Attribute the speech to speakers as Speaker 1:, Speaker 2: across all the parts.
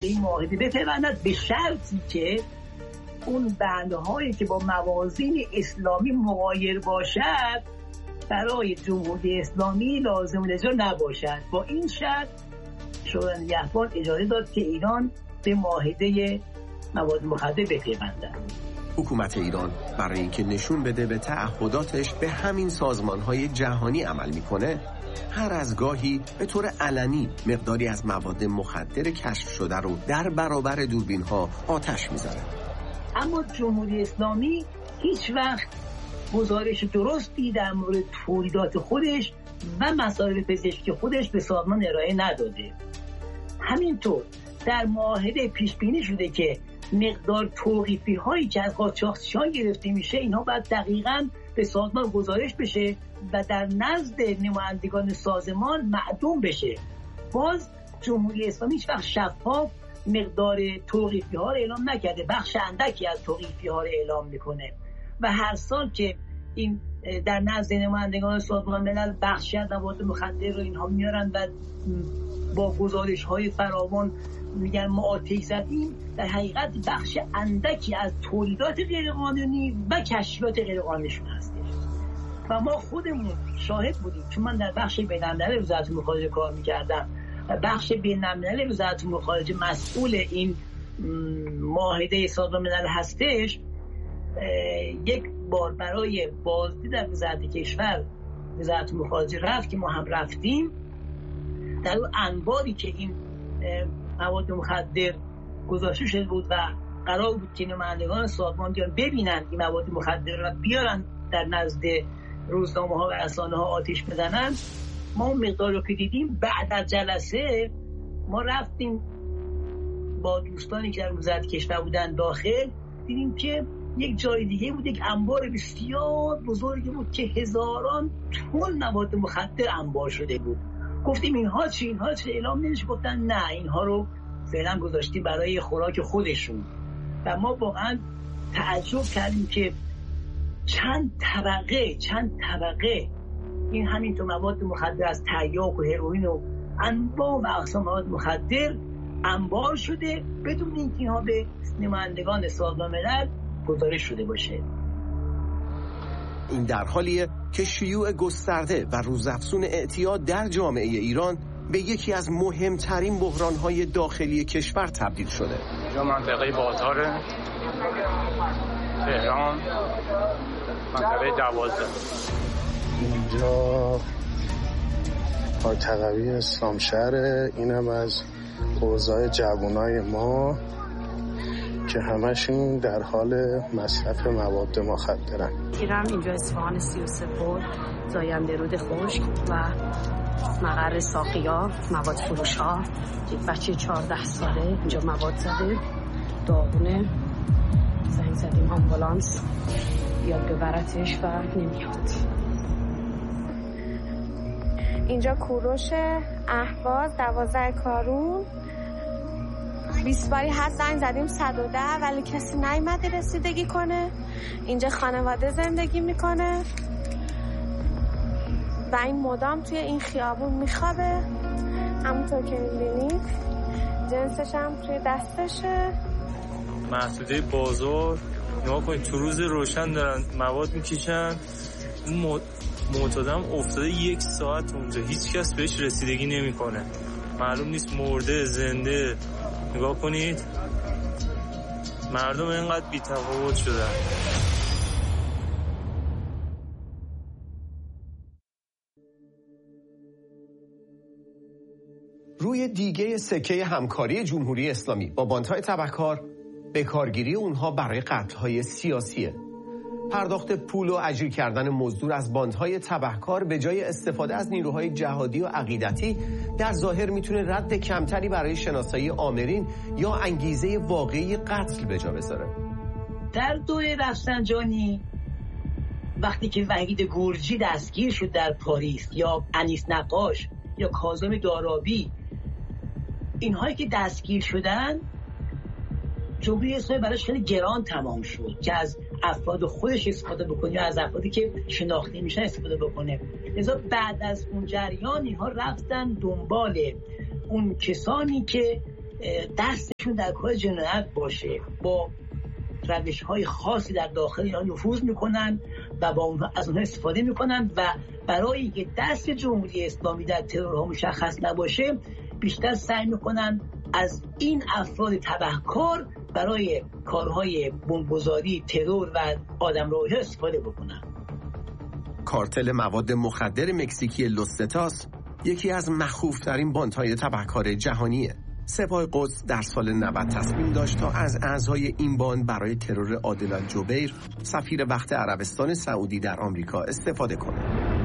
Speaker 1: این معاهده بپیوندد، به شرطی که اون بندهایی که با موازین اسلامی مغایر باشد برای جمهوری اسلامی لازم الاجرا نباشد. با این شرط شورای نگهبان اجازه داد که ایران به معاهده مواد مخدر بپیوندد.
Speaker 2: حکومت ایران برای اینکه نشون بده به تعهداتش به همین سازمان‌های جهانی عمل میکنه، هر از گاهی به طور علنی مقداری از مواد مخدر کشف شده رو در برابر دوربین‌ها آتش می‌زنه.
Speaker 1: اما جمهوری اسلامی هیچ وقت گزارش درستی در مورد تولیدات خودش و مسائل پزشکی خودش به سازمان ارائه نداده. همینطور در معاهده پیش بینی شده که مقدار توقیفی هایی که از قاچاقچیان گرفته میشه اینها باید دقیقاً به سازمان گزارش بشه و در نزد نمایندگان سازمان معدوم بشه. باز جمهوری اسلامی هیچ وقت شفاف مقدار توقیفی ها رو اعلام نکرده، بخش اندکی از توقیفی ها رو اعلام میکنه و هر سال که این در نزد نمایندگان سازمان ملل بخشی از مواد مخدر رو اینها میارن و با گزارش های فراوان میگن ما آتش زدیم، در حقیقت بخش اندکی از تولیدات غیرقانونی و کشفیات غیرقانونیشون هستش و ما خودمون شاهد بودیم. چون من در بخش بین‌المللی وزارت امور خارجه کار میکردم و بخش بین‌المللی وزارت امور خارجه مسئول این معاهده سازمان ملل هستش. یک بار برای بازدید در وزارت کشور وزارت امور خارجه رفت که ما هم رفتیم. در اون انباری که این مواد مخدر گذاشته شده بود و قرار بود که نمایندگان سازمان بیان ببینن این مواد مخدر را بیارن در نزد روزنامه ها و رسانه ها آتش بزنن، ما اون مقدار رو که دیدیم بعد از جلسه ما رفتیم با دوستانی که در وزارت کشور بودن داخل، دیدیم که یک جای دیگه بود، یک انبار بسیار بزرگی بود که هزاران تن مواد مخدر انبار شده بود. گفتیم اینها چی اعلام نمیشه؟ گفتن نه اینها رو فعلا گذاشتیم برای خوراک خودشون و ما واقعا تعجب کردیم که چند طبقه این همین تو مواد مخدر از تریاک و هروئین و انواع و اقسام مواد مخدر انبار شده بدون اینکه اینها به نمایندگان سازمان ملل گزارش شده باشه.
Speaker 2: این در حالیه که شیوع گسترده و روزافزون اعتیاد در جامعه ایران به یکی از مهمترین بحران‌های داخلی کشور تبدیل شده.
Speaker 3: اینجا منطقه بازار تهران، منطقه 12.
Speaker 4: اینجا پارک تقوی اسلام شهره. اینم از اوضاع جوانای ما که همشون در حال مصرف مواد مخدرن.
Speaker 5: تیرم اینجا اصفهان 33 بود، زاینده رود خشک و مقر ساقیا مواد فروش ها. یک بچه 14 ساله اینجا مواد زده، داغونه. زنگ زدیم آمبولانس بیاد ببرتش و نمیاد.
Speaker 6: اینجا کوروش اهواز 12 کارون. 20 باری هست زنگ زدیم 110 ولی کسی نیومده رسیدگی کنه. اینجا خانواده زندگی میکنه و این مدام توی این خیابون میخوابه. همونطور که میبینید جنسش هم توی دستشه.
Speaker 3: محدوده بازار نگاه کنید، تو روز روشن دارن مواد میکشن. اون معتادم افتاده 1 ساعت اونجا، هیچ کس بهش رسیدگی نمیکنه، معلوم نیست مرده زنده. نگاه کنید مردم اینقدر بی‌تفاوت شدن.
Speaker 2: روی دیگه سکه همکاری جمهوری اسلامی با باندهای تبهکار به کارگیری اونها برای قتل‌های سیاسیه. پرداخت پول و اجیر کردن مزدور از باندهای تبهکار به جای استفاده از نیروهای جهادی و عقیدتی در ظاهر میتونه رد کمتری برای شناسایی آمرین یا انگیزه واقعی قتل به جا بذاره.
Speaker 1: در دوره رفسنجانی وقتی که وحید گرجی دستگیر شد در پاریس یا انیس نقاش یا کاظم دارابی، اینهایی که دستگیر شدن جمهوری اسلامی براش خیلی گران تمام شد که از افراد خودش استفاده بکنه یا از افرادی که شناخته میشن استفاده بکنه. لذا بعد از اون جریان اینها رفتن دنبال اون کسانی که دستشون در کار جنایت باشه، با روش‌های خاصی در داخل ایران نفوذ میکنن و از اونها استفاده میکنن و برای اینکه دست جمهوری اسلامی در ترورها مشخص نباشه بیشتر سعی میکنن از این افراد تبهکار برای کارهای بمبگذاری، ترور و آدم‌کشی استفاده بکنن.
Speaker 2: کارتل مواد مخدر مکزیکی لوس زتاس یکی از مخوف‌ترین باندهای تبهکار جهانیه. سپاه قدس در سال 90 تصمیم داشت تا از اعضای این باند برای ترور عادل الجبیر، سفیر وقت عربستان سعودی در آمریکا، استفاده کنه.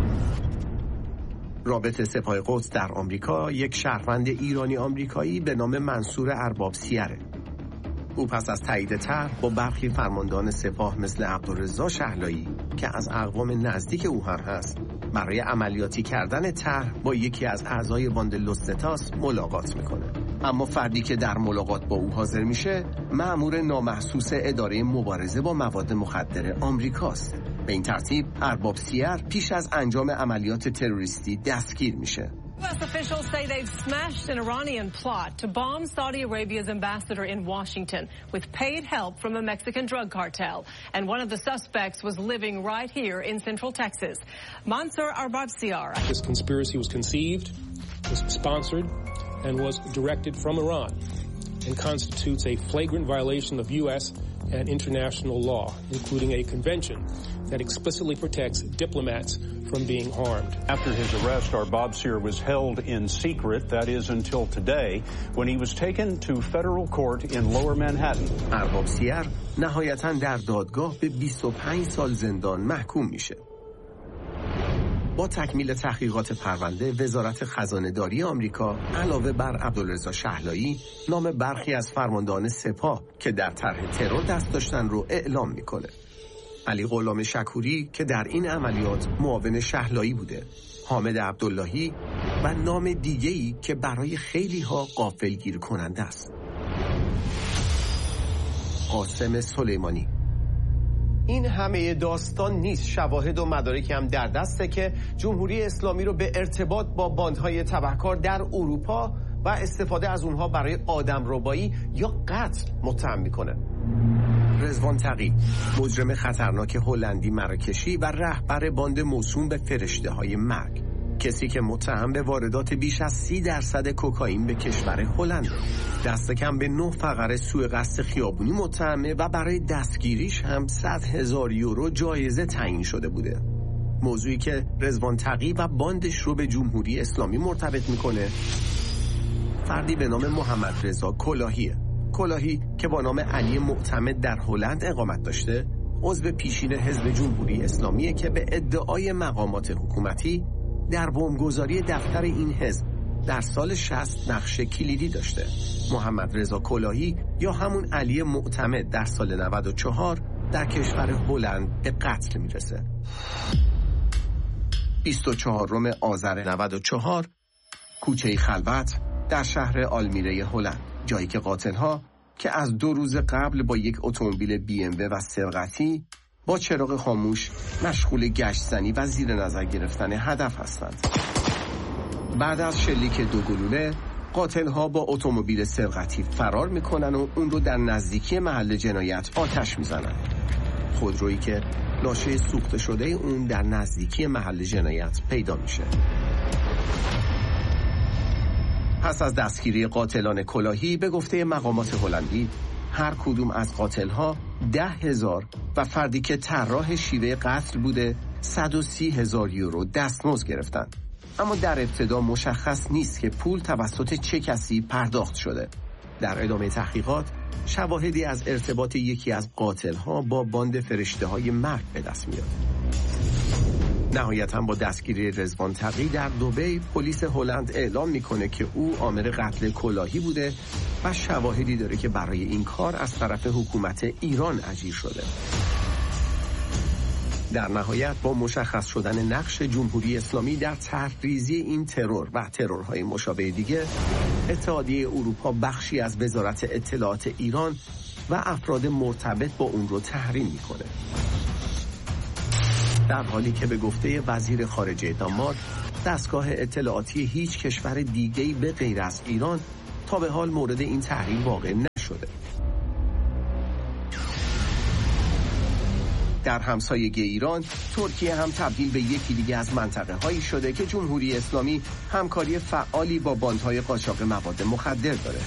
Speaker 2: رابط سپاه قدس در آمریکا یک شهروند ایرانی آمریکایی به نام منصور ارباب سیره. او پس از تایید طرح با برخی فرماندهان سپاه مثل عبدالرضا شهلایی که از اقوام نزدیک او هم هست، برای عملیاتی کردن طرح با یکی از اعضای باند لوس زتاس ملاقات میکنه. اما فردی که در ملاقات با او حاضر میشه مأمور نامحسوس اداره مبارزه با مواد مخدر آمریکاست. به این ترتیب ارباب سیر پیش از انجام عملیات تروریستی دستگیر میشه.
Speaker 7: U.S. officials say they've smashed an Iranian plot to bomb Saudi Arabia's ambassador in Washington with paid help from a Mexican drug cartel. And one of the suspects was living right here in Central Texas. Mansour Arbabsiar.
Speaker 8: This conspiracy was conceived, was sponsored, and was directed from Iran and constitutes a flagrant violation of U.S. and international law, including a convention that explicitly protects diplomats from being harmed.
Speaker 9: After his arrest, Arbabsiar was held in secret, that is until today, when he was taken to federal court in Lower Manhattan.
Speaker 2: Arbabsiar نهایتاً در دادگاه به 25 سال زندان محکوم میشه. با تکمیل تحقیقات پرونده، وزارت خزانه‌داری آمریکا علاوه بر عبدالرضا شهلایی نام برخی از فرماندهان سپاه که در طرح ترور دست داشتن رو اعلام میکنه. علی غلام شکوری که در این عملیات معاون شهلایی بوده، حامد عبداللهی و نام دیگه‌ای که برای خیلی ها غافلگیر کننده است، قاسم سلیمانی. این همه داستان نیست. شواهد و مدارکی هم در دسته که جمهوری اسلامی رو به ارتباط با باندهای تبهکار در اروپا و استفاده از اونها برای آدمربایی یا قتل متهم میکنه. رضوان تقی، مجرم خطرناک هلندی مراکشی و رهبر باند موسوم به فرشته‌های مرگ، کسی که متهم به واردات بیش از 30% کوکائین به کشور هلند، دست کم به 9 فقره سوء قصد خیابونی متهمه و برای دستگیریش هم 100,000 یورو جایزه تعیین شده بوده. موضوعی که رضوان تقی و باندش رو به جمهوری اسلامی مرتبط میکنه فردی به نام محمد رضا کلاهیه. کلاهی که با نام علی معتمد در هلند اقامت داشته، عضو پیشین حزب جمهوری اسلامیه که به ادعای مقامات حکومتی در بمبگذاری دفتر این حزب در سال 60 نقش کلیدی داشته. محمد رضا کلاهی یا همون علی معتمد در سال 94 در کشور هلند به قتل میرسه. 24 آذر 94 کوچه خلوت در شهر آلمیره هلند، جایی که قاتل‌ها که از 2 روز قبل با یک اتومبیل BMW و سرقتی با چراغ خاموش مشغول گشت‌زنی و زیر نظر گرفتن هدف هستند. بعد از شلیک 2 گلوله قاتل‌ها با اتومبیل سرقتی فرار میکنن و اون رو در نزدیکی محل جنایت آتش میزنن. خودرویی که لاشه سوخته شده اون در نزدیکی محل جنایت پیدا میشه. پس از دستگیری قاتلان کلاهی به گفته مقامات هلندی، هر کدوم از قاتل‌ها 10,000 و فردی که طراح شیوه قتل بوده 130,000 یورو دستمزد گرفتند. اما در ابتدا مشخص نیست که پول توسط چه کسی پرداخت شده. در ادامه تحقیقات شواهدی از ارتباط یکی از قاتل‌ها با باند فرشته‌های مرگ به دست میاد. نهایتاً با دستگیری رضوان تقی در دبی، پلیس هلند اعلام میکنه که او عامل قتل کلاهی بوده و شواهدی داره که برای این کار از طرف حکومت ایران اجیر شده. در نهایت با مشخص شدن نقش جمهوری اسلامی در طرح‌ریزی این ترور و ترورهای مشابه دیگه، اتحادیه اروپا بخشی از وزارت اطلاعات ایران و افراد مرتبط با اون رو تحریم میکنه. در حالی که به گفته وزیر خارجه دانمارک، دستگاه اطلاعاتی هیچ کشور دیگه‌ای به غیر از ایران تا به حال مورد این تحریم واقع نشده. در همسایگی ایران، ترکیه هم تبدیل به یکی دیگه از منطقه هایی شده که جمهوری اسلامی همکاری فعالی با باندهای قاچاق مواد مخدر داره.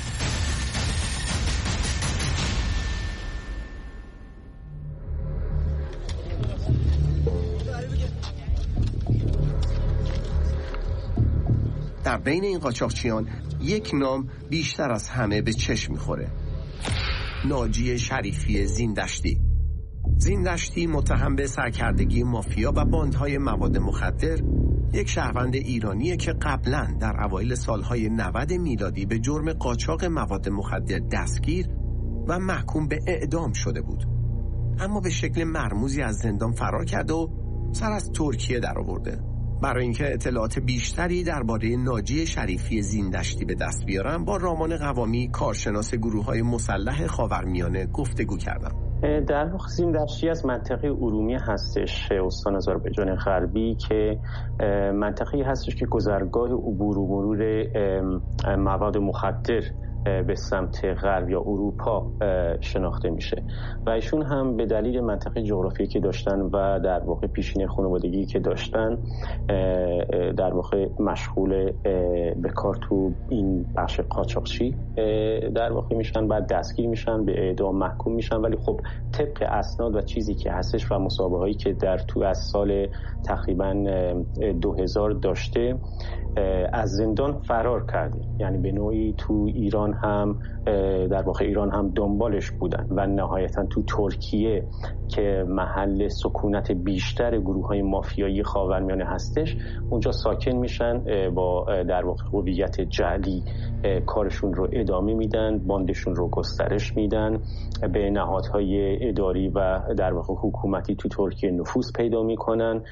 Speaker 2: در بین این قاچاقچیان یک نام بیشتر از همه به چشم میخوره: ناجی شریفی زیندشتی. زیندشتی متهم به سرکردگی مافیا و باندهای مواد مخدر، یک شهروند ایرانیه که قبلا در اوایل سالهای 90 میلادی به جرم قاچاق مواد مخدر دستگیر و محکوم به اعدام شده بود، اما به شکل مرموزی از زندان فرار کرده و سر از ترکیه درآورده. برای اینکه اطلاعات بیشتری درباره ناجی شریفی زیندشتی به دست بیارم، با رامان قوامی، کارشناس گروه‌های مسلح خاورمیانه، گفتگو کردم.
Speaker 10: در واقع زیندشتی از منطقه ارومیه هستش، استان آذربایجان غربی، که منطقه‌ای هستش که گذرگاه عبور و مرور مواد مخدر به سمت غرب یا اروپا شناخته میشه و ایشون هم به دلیل منطقه جغرافیایی که داشتن و در واقع پیشینه خانوادگی که داشتن در واقع مشغول به کار تو این بخش قاچاقچی در واقع میشن، بعد دستگیر میشن، به اعدام محکوم میشن. ولی خب طبق اسناد و چیزی که هستش و مسابقه هایی که در تو از سال تقریبا 2000 داشته، از زندان فرار کرده. یعنی به نوعی تو ایران هم در واقع ایران هم دنبالش بودن و نهایتا تو ترکیه که محل سکونت بیشتر گروه‌های مافیایی خاورمیانه هستش، اونجا ساکن میشن، با در واقع هویت جعلی کارشون رو ادامه میدن، باندشون رو گسترش میدن، به نهادهای اداری و در واقع حکومتی تو ترکیه نفوذ پیدا میکنن.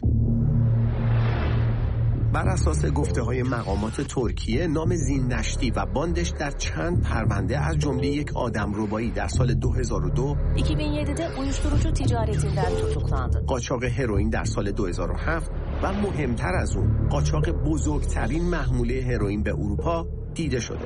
Speaker 2: بر اساس گفته‌های مقامات ترکیه، نام زیندشتی و باندش در چند پرونده از جمله یک آدمربایی در سال 2002 قاچاق هروئین در سال 2007 و مهمتر از اون قاچاق بزرگترین محموله هروئین به اروپا دیده شده.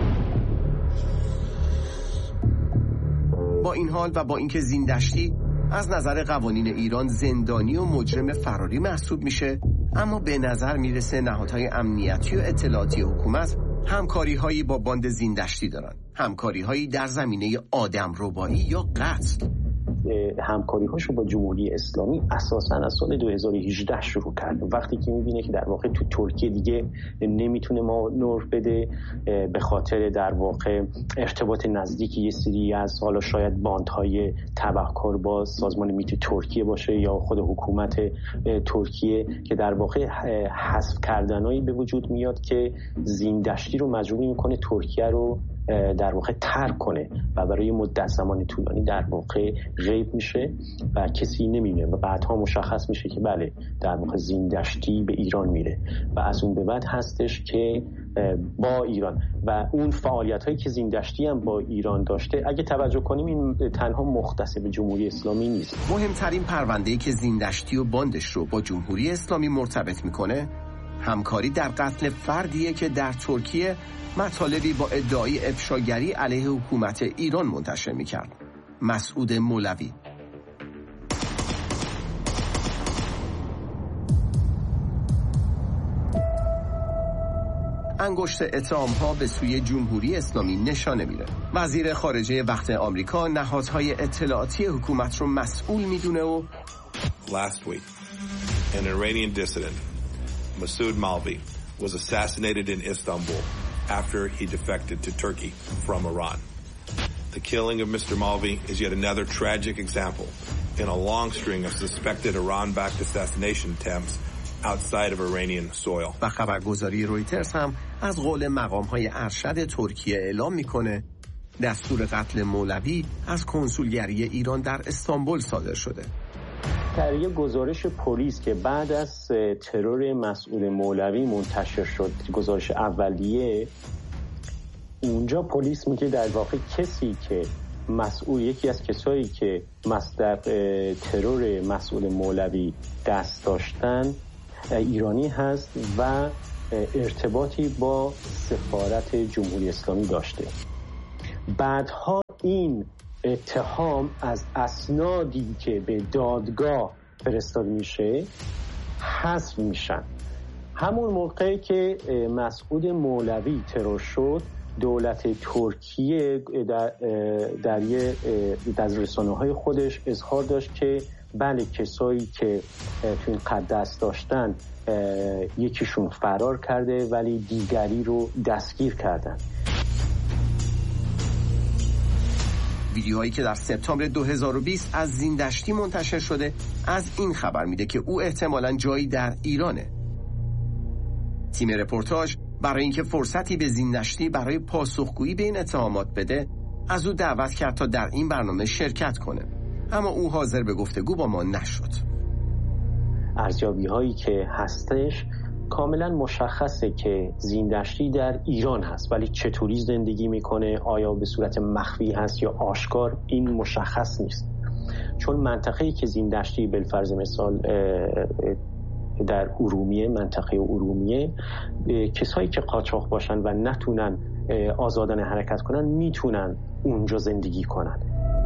Speaker 2: با این حال و با اینکه زیندشتی از نظر قوانین ایران زندانی و مجرم فراری محسوب میشه، اما به نظر میرسه نهادهای امنیتی و اطلاعاتی حکومت همکاری‌هایی با باند زیندشتی دارن، همکاری‌هایی در زمینه آدمربایی یا قتل.
Speaker 10: همکاری‌هاشو با جمهوری اسلامی اساساً از سال 2018 شروع کرد. وقتی که می‌بینه که در واقع تو ترکیه دیگه نمیتونه مانور بده به خاطر در واقع ارتباط نزدیکی یه سری از حالا شاید باندهای تبهکار با سازمان میت ترکیه باشه یا خود حکومت ترکیه، که در واقع حذف کردنایی به وجود میاد که زیندشتی رو مجبور میکنه ترکیه رو در واقع ترک کنه و برای مدت زمان طولانی در واقع غیب میشه و کسی نمیبینه و بعدها مشخص میشه که بله در واقع زیندشتی به ایران میره و از اون به بعد هستش که با ایران و اون فعالیت هایی که زیندشتی هم با ایران داشته، اگه توجه کنیم این تنها مختص به جمهوری اسلامی نیست.
Speaker 2: مهمترین پرونده‌ای که زیندشتی و باندش رو با جمهوری اسلامی مرتبط میکنه، همکاری در قتل فردیه که در ترکیه مطالبی با ادعای افشاگری علیه حکومت ایران منتشر میکرد. مسعود مولوی. انگشت اتهام‌ها به سوی جمهوری اسلامی نشانه میره. وزیر خارجه وقت آمریکا نهادهای اطلاعاتی حکومت رو مسئول میدونه و
Speaker 11: Last week, an Iranian dissident, Masoud Malvi, was assassinated in Istanbul after he defected to Turkey from Iran. The killing of Mr. Malvi is yet another tragic example in a long string of suspected Iran-backed assassination attempts outside of Iranian soil.
Speaker 2: و خبرگزاری رویترز هم از قول مقام‌های ارشد ترکیه اعلام میکنه دستور قتل مولوی از کنسولگری ایران در استانبول صادر شده.
Speaker 10: در یک گزارش پلیس که بعد از ترور مسعود مولوی منتشر شد، گزارش اولیه، اونجا پلیس میگه در واقع کسی که مسئول، یکی از کسایی که در ترور مسعود مولوی دست داشتن ایرانی هست و ارتباطی با سفارت جمهوری اسلامی داشته. بعدها این اتهام از اسنادی که به دادگاه فرستاده میشه حذف میشن. همون موقعی که مسعود مولوی ترور شد، دولت ترکیه در رسانه‌های خودش اظهار داشت که بله کسایی که تو این دست داشتن یکیشون فرار کرده ولی دیگری رو دستگیر کردن.
Speaker 2: ویدیوهایی که در سپتامبر 2020 از زیندشتی منتشر شده از این خبر میده که او احتمالاً جایی در ایرانه. تیم رپورتاج برای اینکه فرصتی به زیندشتی برای پاسخگویی به این اتهامات بده از او دعوت کرد تا در این برنامه شرکت کنه، اما او حاضر به گفتگو با ما نشد.
Speaker 10: ارزیابی هایی که هستش کاملا مشخصه که زیندشتی در ایران هست، ولی چطوری زندگی میکنه، آیا به صورت مخفی هست یا آشکار، این مشخص نیست. چون منطقه‌ای که زیندشتی بالفرض مثال در ارومیه، منطقه ارومیه، کسایی که قاچاق باشن و نتونن آزادانه حرکت کنن میتونن اونجا زندگی کنن.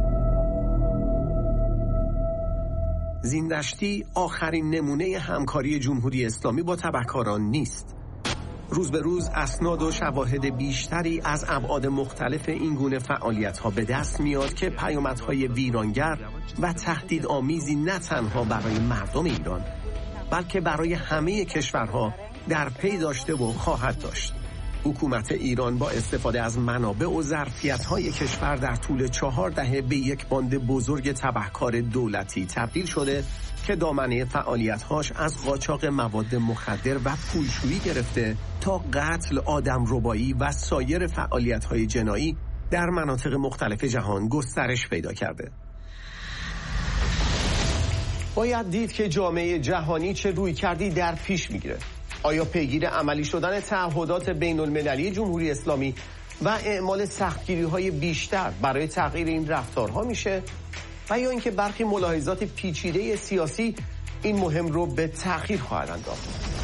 Speaker 2: زیندشتی آخرین نمونه همکاری جمهوری اسلامی با تبهکاران نیست. روز به روز اسناد و شواهد بیشتری از ابعاد مختلف این گونه فعالیت‌ها به دست میاد که پیامدهای ویرانگر و تهدیدآمیزی نه تنها برای مردم ایران بلکه برای همه کشورها در پی داشته و خواهد داشت. حکومت ایران با استفاده از منابع و ظرفیت‌های کشور در طول 4 دهه به یک باند بزرگ تبهکار دولتی تبدیل شده که دامنه فعالیت‌هاش از قاچاق مواد مخدر و پولشویی گرفته تا قتل، آدمربایی و سایر فعالیت‌های جنایی در مناطق مختلف جهان گسترش پیدا کرده. باید دید که جامعه جهانی چه رویکردی در پیش میگیره. آیا پیگیر عملی شدن تعهدات بین المللی جمهوری اسلامی و اعمال سختگیری‌های بیشتر برای تغییر این رفتارها میشه و یا اینکه برخی ملاحظات پیچیده سیاسی این مهم رو به تأخیر خواهد انداخت؟